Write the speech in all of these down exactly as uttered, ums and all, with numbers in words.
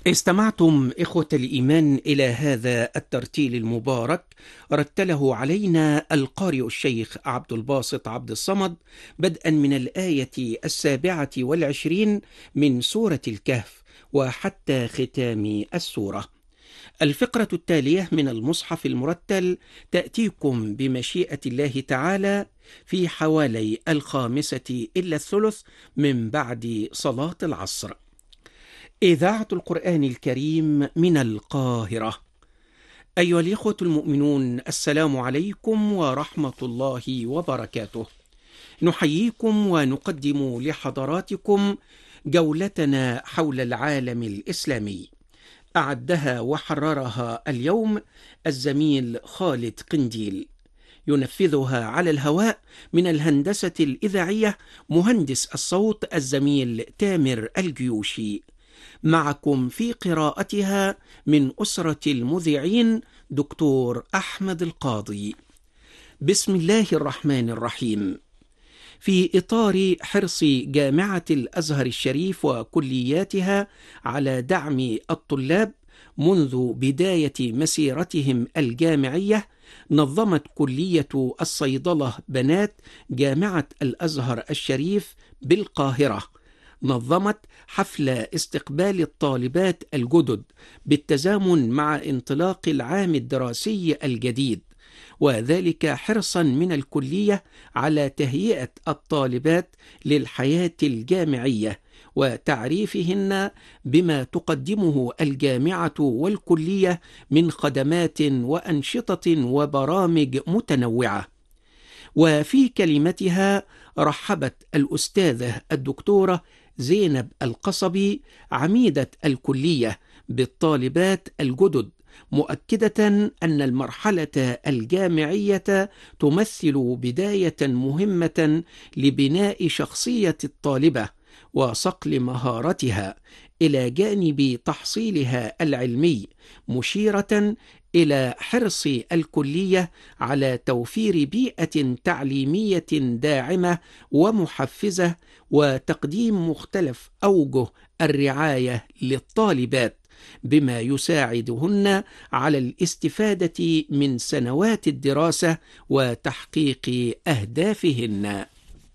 استمعتم إخوة الإيمان إلى هذا الترتيل المبارك، رتله علينا القارئ الشيخ عبد الباسط عبد الصمد، بدءا من الآية السابعة والعشرين من سورة الكهف وحتى ختام السورة. الفقرة التالية من المصحف المرتل تأتيكم بمشيئة الله تعالى في حوالي الخامسة إلا الثلث من بعد صلاة العصر. إذاعة القرآن الكريم من القاهرة. أيها الإخوة المؤمنون، السلام عليكم ورحمة الله وبركاته. نحييكم ونقدم لحضراتكم جولتنا حول العالم الإسلامي، أعدها وحررها اليوم الزميل خالد قنديل، ينفذها على الهواء من الهندسة الإذاعية مهندس الصوت الزميل تامر الجيوشي. معكم في قراءتها من أسرة المذيعين دكتور أحمد القاضي. بسم الله الرحمن الرحيم. في إطار حرص جامعة الأزهر الشريف وكلياتها على دعم الطلاب منذ بداية مسيرتهم الجامعية، نظمت كلية الصيدلة بنات جامعة الأزهر الشريف بالقاهرة نظمت حفل استقبال الطالبات الجدد بالتزامن مع انطلاق العام الدراسي الجديد، وذلك حرصا من الكلية على تهيئة الطالبات للحياة الجامعية وتعريفهن بما تقدمه الجامعة والكلية من خدمات وأنشطة وبرامج متنوعة. وفي كلمتها رحبت الأستاذة الدكتورة زينب القصبي عميدة الكلية بالطالبات الجدد، مؤكدة أن المرحلة الجامعية تمثل بداية مهمة لبناء شخصية الطالبة وصقل مهارتها إلى جانب تحصيلها العلمي، مشيرة إلى حرص الكلية على توفير بيئة تعليمية داعمة ومحفزة وتقديم مختلف أوجه الرعاية للطالبات بما يساعدهن على الاستفادة من سنوات الدراسة وتحقيق أهدافهن.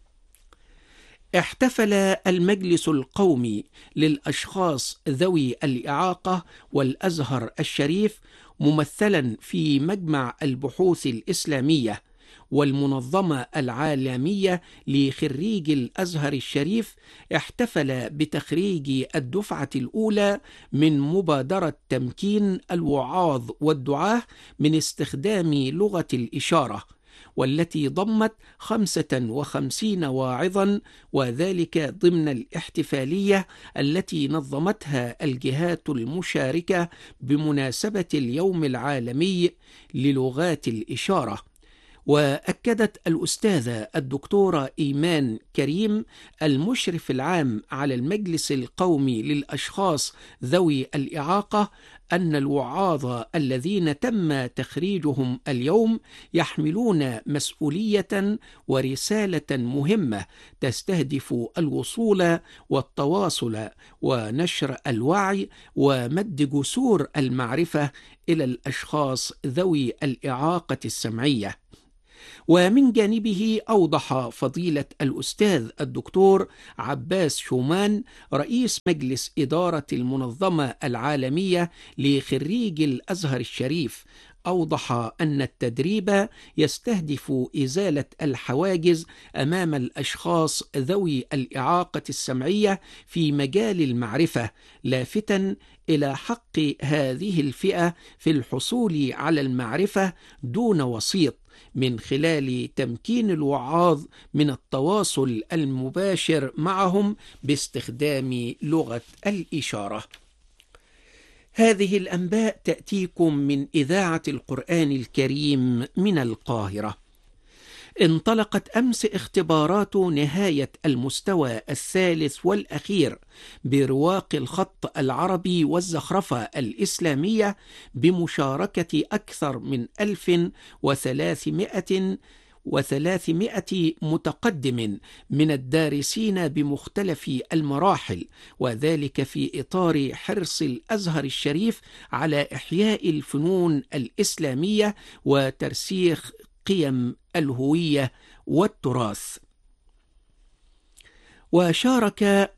احتفل المجلس القومي للأشخاص ذوي الإعاقة والأزهر الشريف ممثلا في مجمع البحوث الإسلامية والمنظمة العالمية لخريج الأزهر الشريف، احتفل بتخريج الدفعة الأولى من مبادرة تمكين الوعاظ والدعاة من استخدام لغة الإشارة، والتي ضمت خمسة وخمسين واعظا، وذلك ضمن الاحتفالية التي نظمتها الجهات المشاركة بمناسبة اليوم العالمي للغات الإشارة. وأكدت الأستاذة الدكتورة إيمان كريم المشرف العام على المجلس القومي للأشخاص ذوي الإعاقة أن الوعاظ الذين تم تخريجهم اليوم يحملون مسؤولية ورسالة مهمة تستهدف الوصول والتواصل ونشر الوعي ومد جسور المعرفة إلى الأشخاص ذوي الإعاقة السمعية. ومن جانبه أوضح فضيلة الأستاذ الدكتور عباس شومان رئيس مجلس إدارة المنظمة العالمية لخريج الأزهر الشريف، أوضح أن التدريب يستهدف إزالة الحواجز أمام الأشخاص ذوي الإعاقة السمعية في مجال المعرفة، لافتا إلى حق هذه الفئة في الحصول على المعرفة دون وسيط من خلال تمكين الوعاظ من التواصل المباشر معهم باستخدام لغة الإشارة. هذه الأنباء تأتيكم من إذاعة القرآن الكريم من القاهرة. انطلقت أمس اختبارات نهاية المستوى الثالث والأخير برواق الخط العربي والزخرفة الإسلامية بمشاركة أكثر من ألف وثلاثمائة وثلاثمائة متقدم من الدارسين بمختلف المراحل، وذلك في إطار حرص الأزهر الشريف على إحياء الفنون الإسلامية وترسيخ قيم الهوية والتراث. وشارك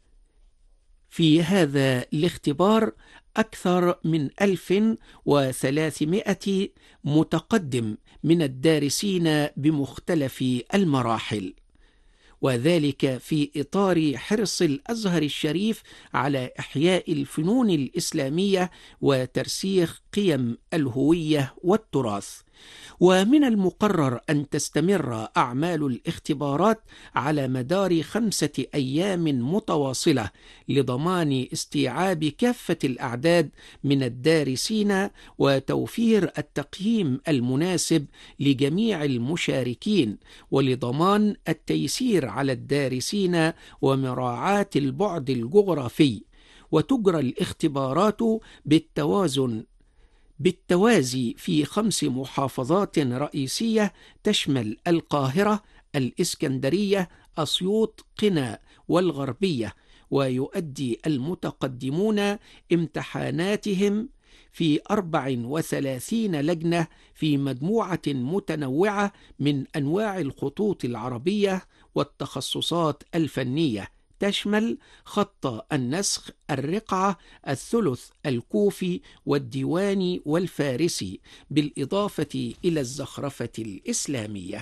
في هذا الاختبار أكثر من ألف وثلاثمائة متقدم من الدارسين بمختلف المراحل، وذلك في إطار حرص الأزهر الشريف على إحياء الفنون الإسلامية وترسيخ قيم الهوية والتراث. ومن المقرر أن تستمر أعمال الاختبارات على مدار خمسة أيام متواصلة لضمان استيعاب كافة الأعداد من الدارسين وتوفير التقييم المناسب لجميع المشاركين، ولضمان التيسير على الدارسين ومراعاة البعد الجغرافي. وتجرى الاختبارات بالتوازن بالتوازي في خمس محافظات رئيسية تشمل القاهرة، الإسكندرية، أسيوط، قنا والغربية. ويؤدي المتقدمون امتحاناتهم في أربع وثلاثين لجنة في مجموعة متنوعة من أنواع الخطوط العربية والتخصصات الفنية، تشمل خط النسخ، الرقعة، الثلث الكوفي والديواني والفارسي، بالإضافة إلى الزخرفة الإسلامية.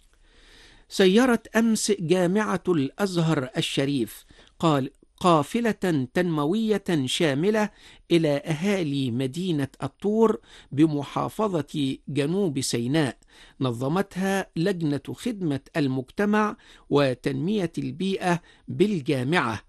سيرت أمس جامعة الأزهر الشريف قال قافلة تنموية شاملة إلى أهالي مدينة الطور بمحافظة جنوب سيناء، نظمتها لجنة خدمة المجتمع وتنمية البيئة بالجامعة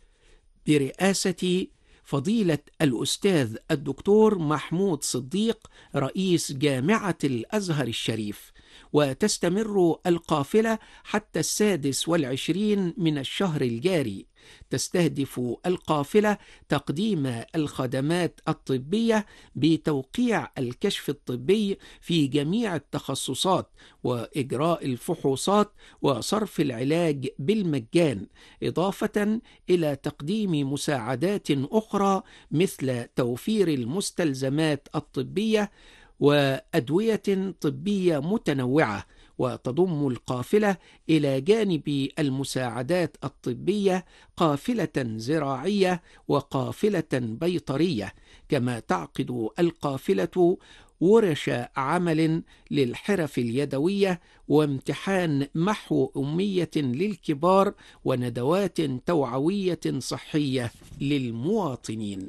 برئاسة فضيلة الأستاذ الدكتور محمود صديق رئيس جامعة الأزهر الشريف. وتستمر القافلة حتى السادس والعشرين من الشهر الجاري. تستهدف القافلة تقديم الخدمات الطبية بتوقيع الكشف الطبي في جميع التخصصات، وإجراء الفحوصات، وصرف العلاج بالمجان، إضافة إلى تقديم مساعدات أخرى مثل توفير المستلزمات الطبية وأدوية طبية متنوعة. وتضم القافلة إلى جانب المساعدات الطبية قافلة زراعية وقافلة بيطرية، كما تعقد القافلة ورش عمل للحرف اليدوية وامتحان محو أمية للكبار وندوات توعوية صحية للمواطنين.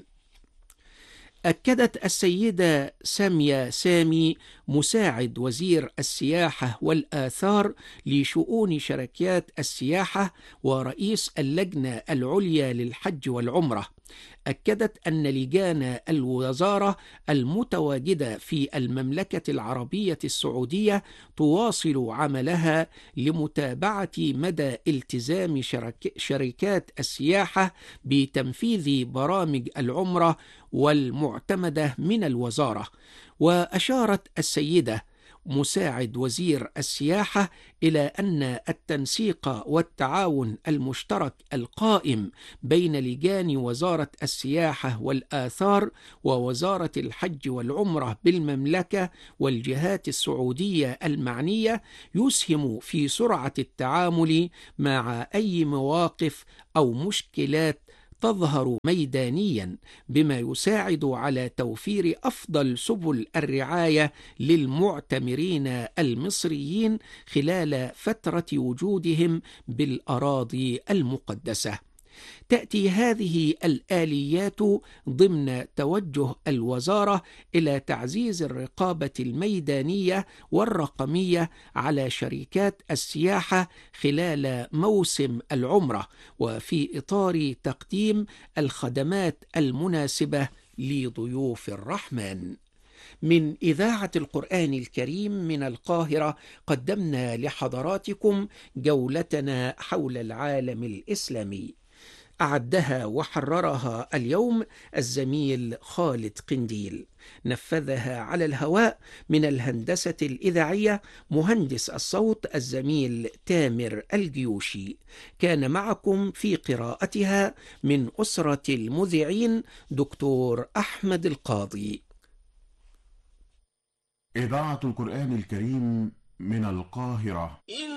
أكدت السيدة سامية سامي مساعد وزير السياحة والآثار لشؤون شركات السياحة ورئيس اللجنة العليا للحج والعمرة، أكدت أن لجان الوزارة المتواجدة في المملكة العربية السعودية تواصل عملها لمتابعة مدى التزام شرك شركات السياحة بتنفيذ برامج العمرة والمعتمدة من الوزارة. وأشارت السيدة مساعد وزير السياحة إلى أن التنسيق والتعاون المشترك القائم بين لجان وزارة السياحة والآثار ووزارة الحج والعمرة بالمملكة والجهات السعودية المعنية يسهم في سرعة التعامل مع أي مواقف أو مشكلات تظهر ميدانيا، بما يساعد على توفير أفضل سبل الرعاية للمعتمرين المصريين خلال فترة وجودهم بالأراضي المقدسة. تأتي هذه الآليات ضمن توجه الوزارة إلى تعزيز الرقابة الميدانية والرقمية على شركات السياحة خلال موسم العمرة، وفي إطار تقديم الخدمات المناسبة لضيوف الرحمن. من إذاعة القرآن الكريم من القاهرة قدمنا لحضراتكم جولتنا حول العالم الإسلامي. أعدها وحررها اليوم الزميل خالد قنديل. نفذها على الهواء من الهندسة الإذاعية مهندس الصوت الزميل تامر الجيوشي. كان معكم في قراءتها من أسرة المذيعين دكتور أحمد القاضي. إذاعة القرآن الكريم من القاهرة.